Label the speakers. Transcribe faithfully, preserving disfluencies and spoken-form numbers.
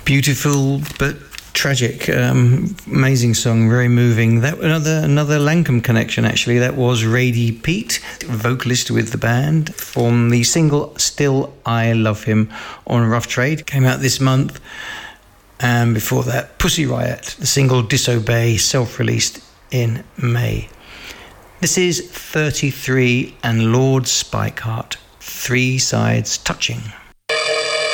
Speaker 1: Beautiful but tragic, um, amazing song, very moving. That another another Lankum connection actually. That was Radie Pete, vocalist with the band, from the single "Still I Love Him" on Rough Trade, came out this month. And before that, Pussy Riot, the single "Disobey," self-released in May. This is thirty-three and Lord Spikeheart, Three Sides Touching.